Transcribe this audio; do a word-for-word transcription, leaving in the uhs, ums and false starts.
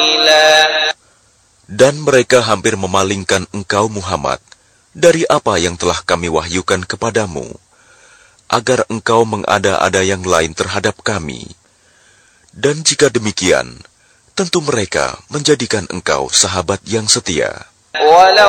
Dan mereka hampir memalingkan engkau Muhammad dari apa yang telah kami wahyukan kepadamu, agar engkau mengada-ada yang lain terhadap kami. Dan jika demikian, tentu mereka menjadikan engkau sahabat yang setia. ولو